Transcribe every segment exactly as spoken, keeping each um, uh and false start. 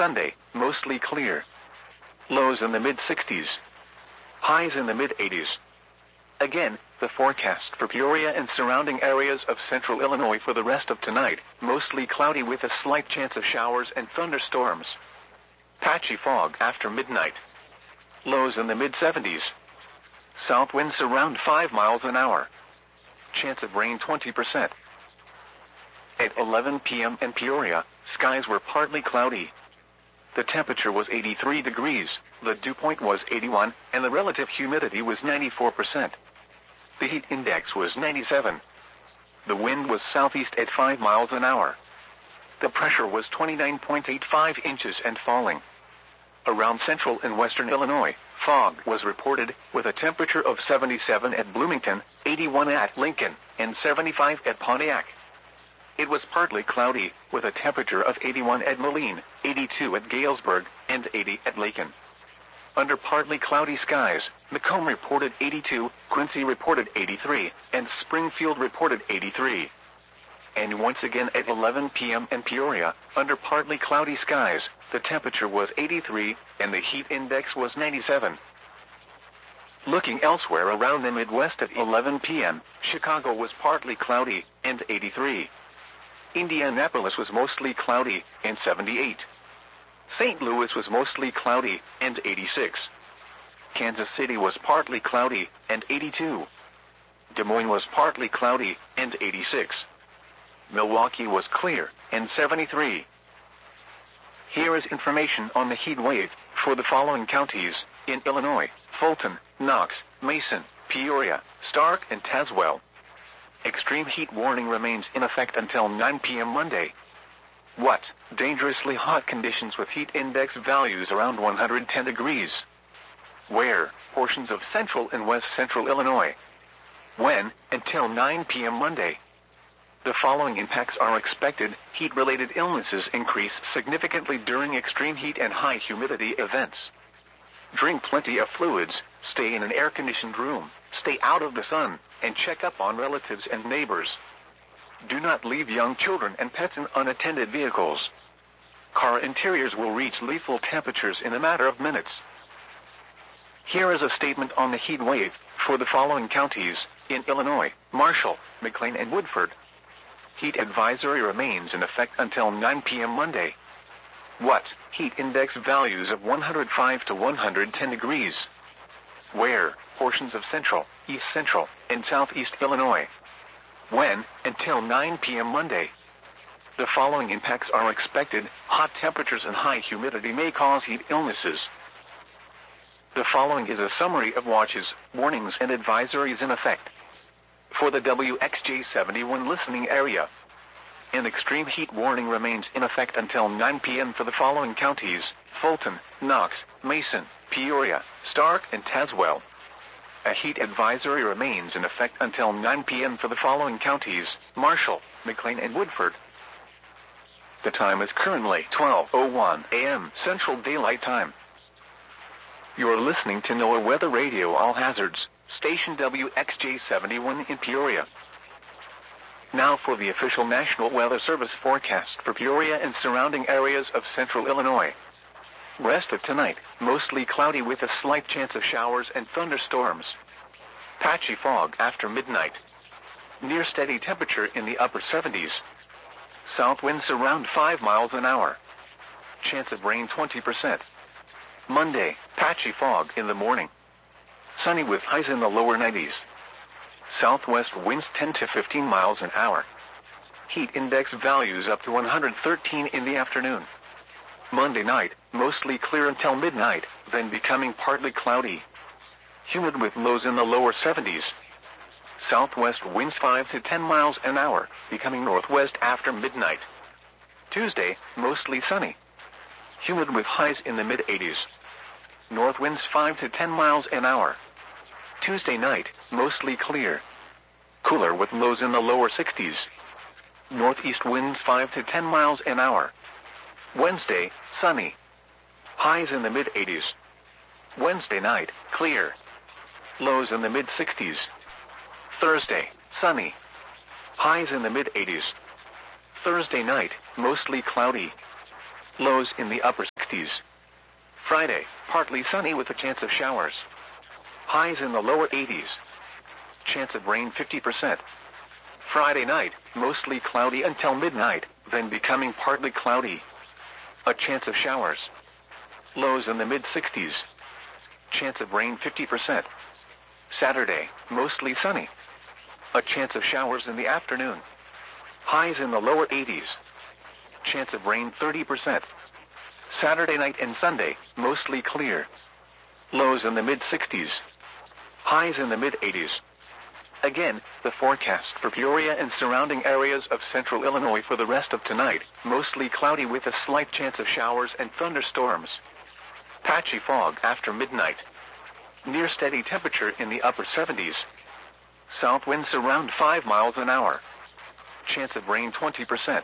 Sunday, mostly clear. Lows in the mid sixties. Highs in the mid eighties. Again, the forecast for Peoria and surrounding areas of central Illinois for the rest of tonight, mostly cloudy with a slight chance of showers and thunderstorms. Patchy fog after midnight. Lows in the mid seventies. South winds around five miles an hour. Chance of rain twenty percent. At eleven p.m. in Peoria, skies were partly cloudy. The temperature was eighty-three degrees, the dew point was eighty-one, and the relative humidity was ninety-four percent. The heat index was ninety-seven. The wind was southeast at five miles an hour. The pressure was twenty-nine point eight five inches and falling. Around central and western Illinois, fog was reported, with a temperature of seventy-seven at Bloomington, eighty-one at Lincoln, and seventy-five at Pontiac. It was partly cloudy, with a temperature of eighty-one at Moline, eighty-two at Galesburg, and eighty at Lacon. Under partly cloudy skies, Macomb reported eighty-two, Quincy reported eighty-three, and Springfield reported eighty-three. And once again at eleven p.m. in Peoria, under partly cloudy skies, the temperature was eighty-three, and the heat index was ninety-seven. Looking elsewhere around the Midwest at eleven p.m., Chicago was partly cloudy, and eighty-three. Indianapolis was mostly cloudy, and seventy-eight. Saint Louis was mostly cloudy, and eighty-six. Kansas City was partly cloudy, and eighty-two. Des Moines was partly cloudy, and eighty-six. Milwaukee was clear, and seventy-three. Here is information on the heat wave for the following counties in Illinois: Fulton, Knox, Mason, Peoria, Stark, and Tazewell. Extreme heat warning remains in effect until nine p.m. Monday. What? Dangerously hot conditions with heat index values around one hundred ten degrees. Where? Portions of central and west central Illinois. When? Until nine p.m. Monday. The following impacts are expected. Heat-related illnesses increase significantly during extreme heat and high humidity events. Drink plenty of fluids, stay in an air-conditioned room, stay out of the sun, and check up on relatives and neighbors. Do not leave young children and pets in unattended vehicles. Car interiors will reach lethal temperatures in a matter of minutes. Here is a statement on the heat wave for the following counties in Illinois: Marshall, McLean, and Woodford. Heat advisory remains in effect until nine p.m. Monday. What? Heat index values of one hundred five to one hundred ten degrees. Where? Portions of central, east central, and southeast Illinois. When? Until nine p.m. Monday. The following impacts are expected. Hot temperatures and high humidity may cause heat illnesses. The following is a summary of watches, warnings, and advisories in effect for the W X J seventy-one listening area. An extreme heat warning remains in effect until nine p.m. for the following counties: Fulton, Knox, Mason, Peoria, Stark, and Tazewell. A heat advisory remains in effect until nine p.m. for the following counties: Marshall, McLean, and Woodford. The time is currently twelve oh one a.m. Central Daylight Time. You are listening to NOAA Weather Radio All Hazards, station W X J seventy-one in Peoria. Now for the official National Weather Service forecast for Peoria and surrounding areas of central Illinois. Rest of tonight, mostly cloudy with a slight chance of showers and thunderstorms. Patchy fog after midnight. Near steady temperature in the upper seventies. South winds around five miles an hour. Chance of rain twenty percent. Monday, patchy fog in the morning. Sunny with highs in the lower nineties. Southwest winds ten to fifteen miles an hour. Heat index values up to one hundred thirteen in the afternoon. Monday night, mostly clear until midnight, then becoming partly cloudy. Humid with lows in the lower seventies. Southwest winds five to ten miles an hour, becoming northwest after midnight. Tuesday, mostly sunny. Humid with highs in the mid-eighties. North winds five to ten miles an hour. Tuesday night, mostly clear. Cooler with lows in the lower sixties. Northeast winds five to ten miles an hour. Wednesday, sunny. Highs in the mid-eighties. Wednesday night, clear. Lows in the mid-sixties. Thursday, sunny. Highs in the mid-eighties. Thursday night, mostly cloudy. Lows in the upper sixties. Friday, partly sunny with a chance of showers. Highs in the lower eighties. Chance of rain fifty percent. Friday night, mostly cloudy until midnight, then becoming partly cloudy. A chance of showers. Lows in the mid-sixties. Chance of rain fifty percent. Saturday, mostly sunny. A chance of showers in the afternoon. Highs in the lower eighties. Chance of rain thirty percent. Saturday night and Sunday, mostly clear. Lows in the mid-sixties. Highs in the mid-eighties. Again, the forecast for Peoria and surrounding areas of central Illinois for the rest of tonight, mostly cloudy with a slight chance of showers and thunderstorms. Patchy fog after midnight. Near steady temperature in the upper seventies. South winds around five miles an hour. Chance of rain twenty percent.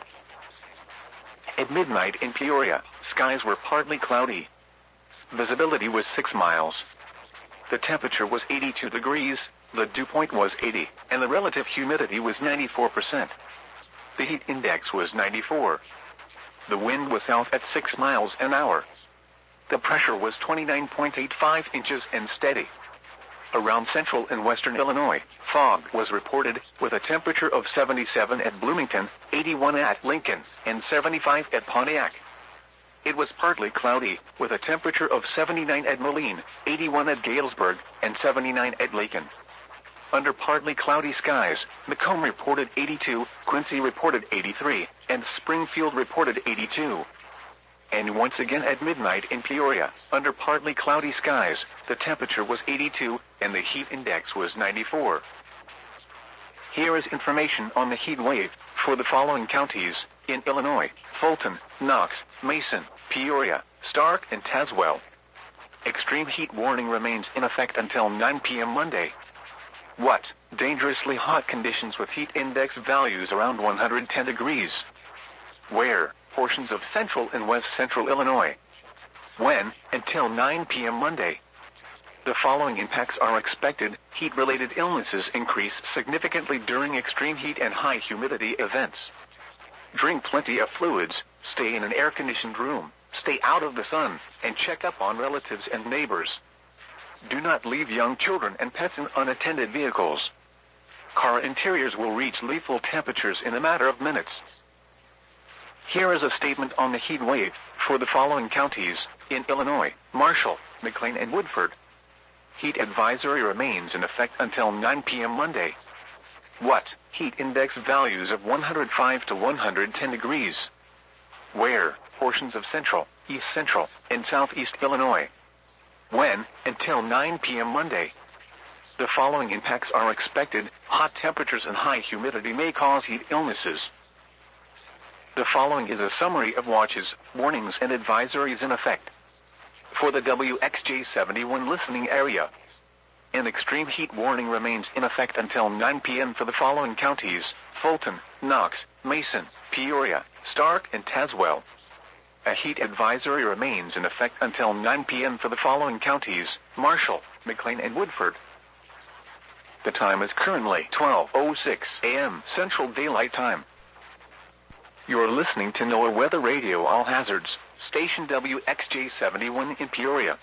At midnight in Peoria, skies were partly cloudy. Visibility was six miles. The temperature was eighty-two degrees, the dew point was eighty, and the relative humidity was ninety-four percent. The heat index was ninety-four. The wind was south at six miles an hour. The pressure was twenty-nine point eight five inches and steady. Around central and western Illinois, fog was reported, with a temperature of seventy-seven at Bloomington, eighty-one at Lincoln, and seventy-five at Pontiac. It was partly cloudy, with a temperature of seventy-nine at Moline, eighty-one at Galesburg, and seventy-nine at Lakin. Under partly cloudy skies, Macomb reported eighty-two, Quincy reported eighty-three, and Springfield reported eighty-two. And once again at midnight in Peoria, under partly cloudy skies, the temperature was eighty-two, and the heat index was ninety-four. Here is information on the heat wave for the following counties in Illinois: Fulton, Knox, Mason, Peoria, Stark, and Tazewell. Extreme heat warning remains in effect until nine p.m. Monday. What? Dangerously hot conditions with heat index values around one hundred ten degrees. Where? Portions of central and west central Illinois. When? Until nine p.m. Monday. The following impacts are expected. Heat-related illnesses increase significantly during extreme heat and high humidity events. Drink plenty of fluids, stay in an air-conditioned room, stay out of the sun, and check up on relatives and neighbors. Do not leave young children and pets in unattended vehicles. Car interiors will reach lethal temperatures in a matter of minutes. Here is a statement on the heat wave for the following counties in Illinois: Marshall, McLean, and Woodford. Heat advisory remains in effect until nine p.m. Monday. What? Heat index values of one hundred five to one hundred ten degrees. Where? Portions of central, east central, and southeast Illinois. When? Until nine p.m. Monday. The following impacts are expected. Hot temperatures and high humidity may cause heat illnesses. The following is a summary of watches, warnings, and advisories in effect. For the W X J seventy-one listening area, an extreme heat warning remains in effect until nine p.m. for the following counties: Fulton, Knox, Mason, Peoria, Stark, and Tazewell. A heat advisory remains in effect until nine p.m. for the following counties: Marshall, McLean, and Woodford. The time is currently twelve oh six a.m. Central Daylight Time. You're listening to NOAA Weather Radio All Hazards, station W X J seventy-one in Peoria.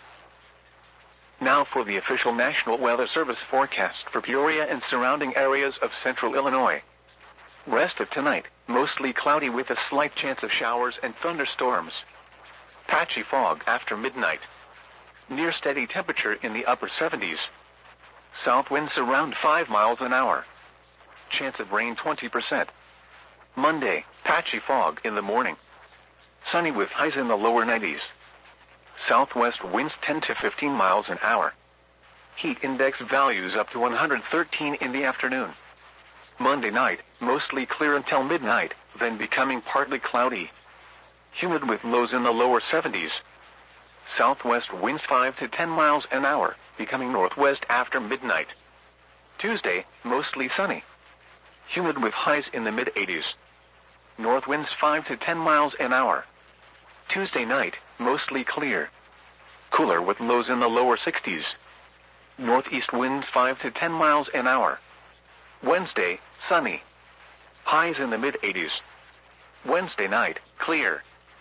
Now for the official National Weather Service forecast for Peoria and surrounding areas of central Illinois. Rest of tonight, mostly cloudy with a slight chance of showers and thunderstorms. Patchy fog after midnight. Near steady temperature in the upper seventies. South winds around five miles an hour. Chance of rain twenty percent. Monday, patchy fog in the morning. Sunny with highs in the lower nineties. Southwest winds ten to fifteen miles an hour. Heat index values up to one hundred thirteen in the afternoon. Monday night, mostly clear until midnight, then becoming partly cloudy. Humid with lows in the lower seventies. Southwest winds five to ten miles an hour, becoming northwest after midnight. Tuesday, mostly sunny. Humid with highs in the mid-eighties. North winds five to ten miles an hour. Tuesday night, mostly clear. Cooler with lows in the lower sixties. Northeast winds five to ten miles an hour. Wednesday, sunny. Highs in the mid-eighties. Wednesday night, clear.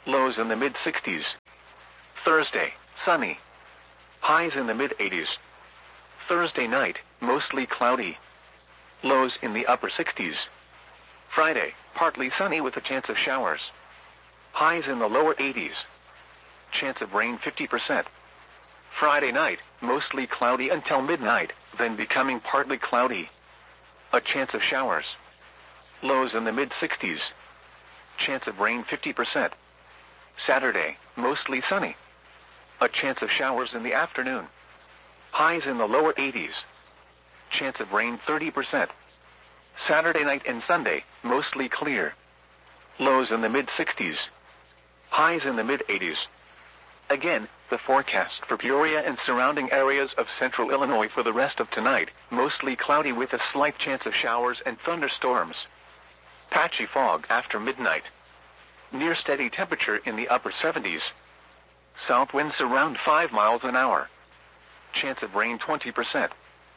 Lows in the mid sixties. Thursday, sunny. Highs in the mid eighties. Thursday night, mostly cloudy. Lows in the upper sixties. Friday, partly sunny with a chance of showers. Highs in the lower eighties. Chance of rain fifty percent. Friday night, mostly cloudy until midnight, then becoming partly cloudy. A chance of showers. Lows in the mid sixties. Chance of rain fifty percent. Saturday, mostly sunny. A chance of showers in the afternoon. Highs in the lower eighties. Chance of rain thirty percent. Saturday night and Sunday, mostly clear. Lows in the mid sixties. Highs in the mid eighties. Again, the forecast for Peoria and surrounding areas of central Illinois for the rest of tonight, mostly cloudy with a slight chance of showers and thunderstorms. Patchy fog after midnight. Near steady temperature in the upper seventies. South winds around five miles an hour. Chance of rain twenty percent.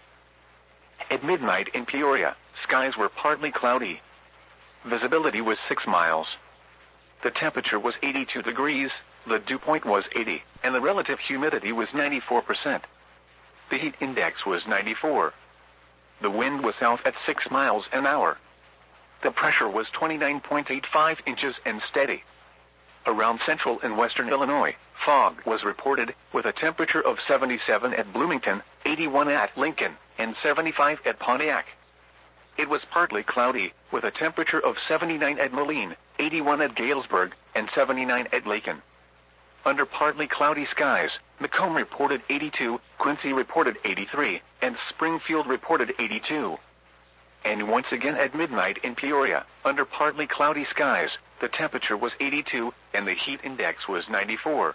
At midnight in Peoria, skies were partly cloudy. Visibility was six miles. The temperature was eighty-two degrees, the dew point was eighty, and the relative humidity was ninety-four percent. The heat index was ninety-four. The wind was south at six miles an hour. The pressure was twenty-nine point eight five inches and steady. Around central and western Illinois, fog was reported, with a temperature of seventy-seven at Bloomington, eighty-one at Lincoln, and seventy-five at Pontiac. It was partly cloudy, with a temperature of seventy-nine at Moline, eighty-one at Galesburg, and seventy-nine at Lakin. Under partly cloudy skies, Macomb reported eighty-two, Quincy reported eighty-three, and Springfield reported eighty-two. And once again at midnight in Peoria, under partly cloudy skies, the temperature was eighty-two, and the heat index was ninety-four.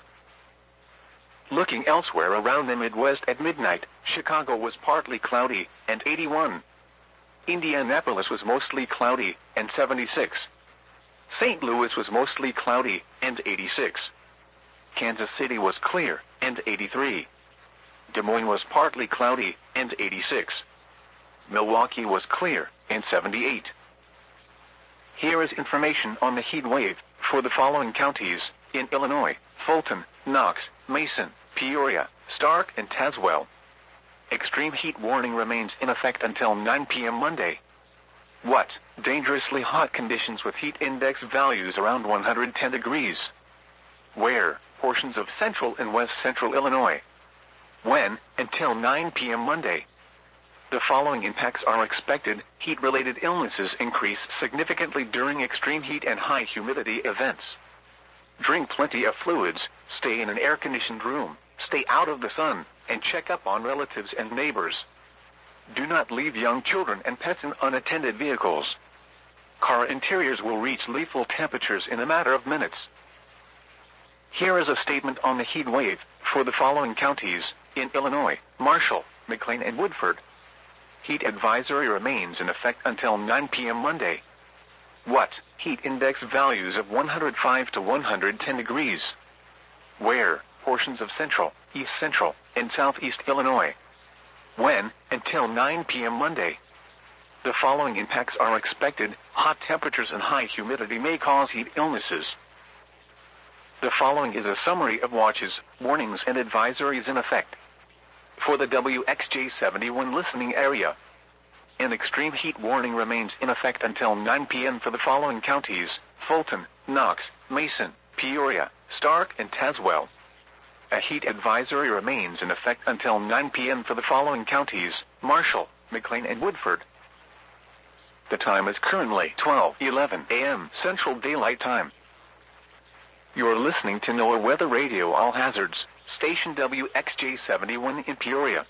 Looking elsewhere around the Midwest at midnight, Chicago was partly cloudy, and eighty-one. Indianapolis was mostly cloudy, and seventy-six. Saint Louis was mostly cloudy, and eighty-six. Kansas City was clear, and eighty-three. Des Moines was partly cloudy, and eighty-six. Milwaukee was clear, and seventy-eight. Here is information on the heat wave for the following counties in Illinois: Fulton, Knox, Mason, Peoria, Stark, and Tazewell. Extreme heat warning remains in effect until nine p m Monday. What? Dangerously hot conditions with heat index values around one hundred ten degrees. Where? Portions of central and west central Illinois. When? Until nine p m Monday. The following impacts are expected. Heat-related illnesses increase significantly during extreme heat and high humidity events. Drink plenty of fluids, stay in an air-conditioned room, stay out of the sun, and check up on relatives and neighbors. Do not leave young children and pets in unattended vehicles. Car interiors will reach lethal temperatures in a matter of minutes. Here is a statement on the heat wave for the following counties in Illinois: Marshall, McLean, and Woodford. Heat advisory remains in effect until nine p m Monday. What? Heat index values of one hundred five to one hundred ten degrees. Where? Portions of central, east central, and southeast Illinois. When? Until nine p m Monday. The following impacts are expected. Hot temperatures and high humidity may cause heat illnesses. The following is a summary of watches, warnings, and advisories in effect. For the W X J seventy-one listening area, an extreme heat warning remains in effect until nine p m for the following counties: Fulton, Knox, Mason, Peoria, Stark, and Tazewell. A heat advisory remains in effect until nine p m for the following counties: Marshall, McLean, and Woodford. The time is currently twelve eleven a m Central Daylight Time. You're listening to NOAA Weather Radio All Hazards, station W X J seventy-one in Peoria.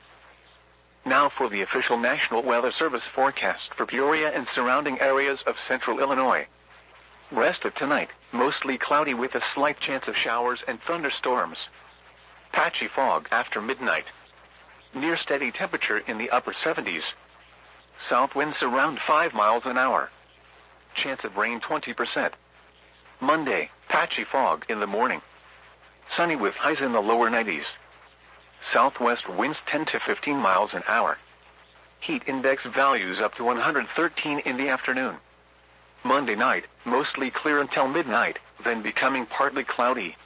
Now for the official National Weather Service forecast for Peoria and surrounding areas of central Illinois. Rest of tonight, mostly cloudy with a slight chance of showers and thunderstorms. Patchy fog after midnight. Near steady temperature in the upper seventies. South winds around five miles an hour. Chance of rain twenty percent. Monday, patchy fog in the morning. Sunny with highs in the lower nineties. Southwest winds ten to fifteen miles an hour. Heat index values up to one hundred thirteen in the afternoon. Monday night, mostly clear until midnight, then becoming partly cloudy.